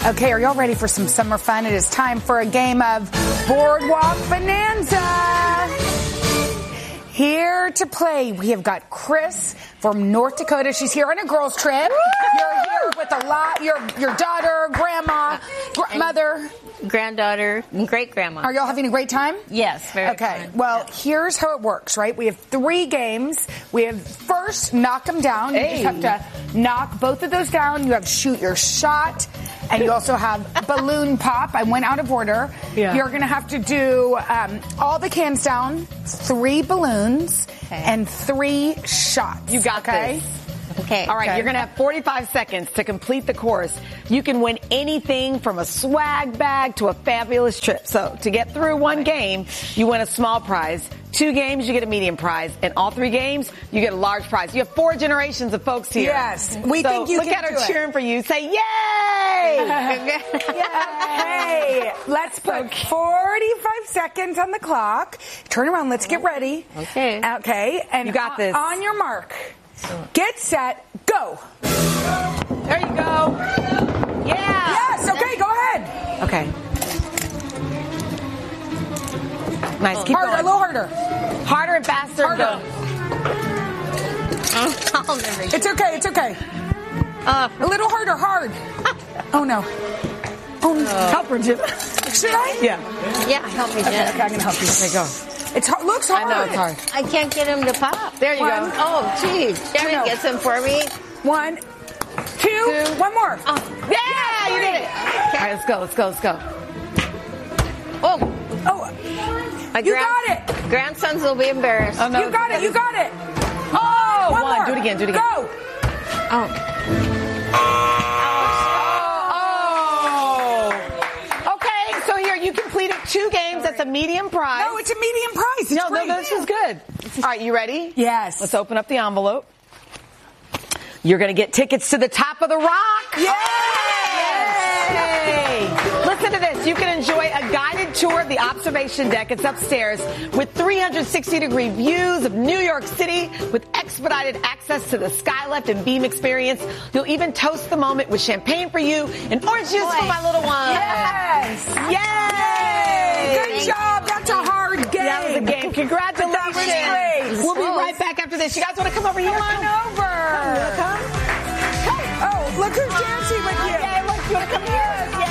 Okay, are y'all ready for some summer fun? It is time for a game of Boardwalk Bonanza. Here to play, we have got Chris from North Dakota. She's here on a girls' trip. You're here with a lot, your daughter, grandma, mother. Granddaughter and great-grandma. Are y'all having a great time? Yes, very Okay, fun. well, here's how it works, right? We have 3 games. We have first, knock them down. You just have to knock both of those down. You have shoot your shot. And you also have balloon pop. I went out of order. Yeah. You're going to have to do all the cans down, 3 balloons, and 3 shots. You got this. Okay. All right, you're going to have 45 seconds to complete the course. You can win anything from a swag bag to a fabulous trip. So to get through 1 game, you win a small prize. 2 games, you get a medium prize. And all 3 games, you get a large prize. You have 4 generations of folks here. Yes. We think you look can at do her it. cheering for you. Say, yay! Yay! Let's put 45 seconds on the clock. Turn around. Let's get ready. Okay. Okay. And You got this. On your mark. Get set. Go. There you go. Yeah. Yes. Okay. Go ahead. Okay. Nice. Keep Harder. A going. little harder. Harder and faster. Harder. Go. I'll never It's okay. It's okay. A little harder. Hard. Oh no. Oh no. Help her, Jim. Should I? Yeah. Yeah, help me, Jen. Okay. I'm gonna help you. Okay, go. It's hard. Looks hard. I know it's hard. I can't get him to pop. There you go. Oh, geez. Jerry No. gets him for me. 1, 2. One more. Yeah, you did it. All right, let's go. Let's go. Let's go. Oh, Oh. my You got it. Grandsons will be embarrassed. Oh, no. You got it. You got it. Oh, One one. more. Do it again. Do it again. Go. Oh. Okay, so here you completed 2 games. That's a medium prize. No, it's a medium prize. It's No, great. this is good. All right, you ready? Yes. Let's open up the envelope. You're going to get tickets to the Top of the Rock. Yay! Yay! Listen to this. You can enjoy a guided tour of the observation deck. It's upstairs with 360-degree views of New York City with expedited access to the Skylift and Beam experience. You'll even toast the moment with champagne for you and orange juice for my little one. Yes. Yay! Good job. That's a hard game. That was a game. Congratulations. That was great. We'll be right back after this. You guys want to come over here? Come on over. Come. Oh, look who's dancing with you. Yeah, look, you want to come here? Yeah.